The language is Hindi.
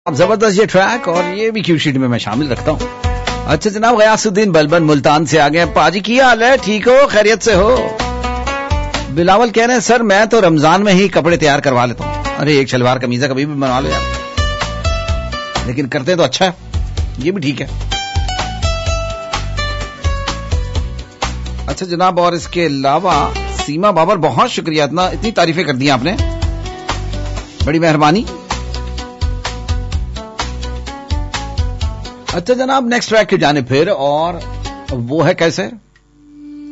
जबरदस्त ये ट्रैक, और ये भी क्यू शीट में मैं शामिल रखता हूँ। अच्छा जनाब, गयासुद्दीन बलबन मुल्तान से आ गए। पाजी की हाल है, ठीक हो, खैरियत से हो? बिलावल कह रहे हैं सर मैं तो रमजान में ही कपड़े तैयार करवा लेता हूँ। अरे एक शलवार कमीजा कभी भी बनवा लो यार, लेकिन करते तो अच्छा है, ये भी ठीक है। अच्छा जनाब, और इसके अलावा सीमा बाबर, बहुत शुक्रिया, इतनी तारीफें कर दी आपने, बड़ी मेहरबानी। अच्छा जनाब, नेक्स्ट ट्रैक की जाने फिर, और वो है कैसे।